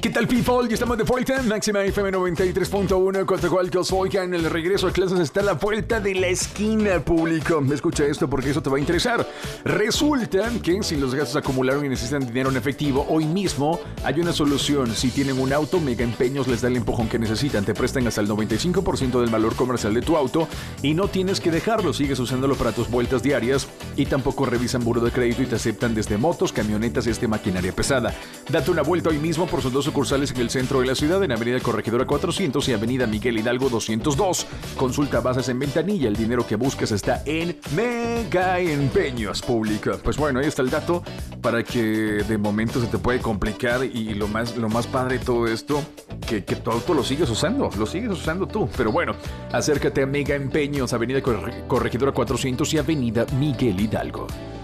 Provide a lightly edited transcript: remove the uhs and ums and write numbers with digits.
¿Qué tal, people? Ya estamos de vuelta. Máxima FM 93.1. Coatzacoalcos. En el regreso a clases está a la vuelta de la esquina, público. Escucha esto porque eso te va a interesar. Resulta que si los gastos acumularon y necesitan dinero en efectivo, hoy mismo hay una solución. Si tienen un auto, Mega Empeños les da el empujón que necesitan. Te prestan hasta el 95% del valor comercial de tu auto y no tienes que dejarlo. Sigues usándolo para tus vueltas diarias y tampoco revisan buro de crédito y te aceptan desde motos, camionetas y maquinaria pesada. Date una vuelta hoy mismo por sus dos sucursales en el centro de la ciudad, en Avenida Corregidora 400 y Avenida Miguel Hidalgo 202. Consulta bases en ventanilla. El dinero que buscas está en Mega Empeños, pública. Pues bueno, ahí está el dato para que de momento se te puede complicar y lo más padre de todo esto, que tu auto lo sigues usando tú. Pero bueno, acércate a Mega Empeños, Avenida Corregidora 400 y Avenida Miguel Hidalgo.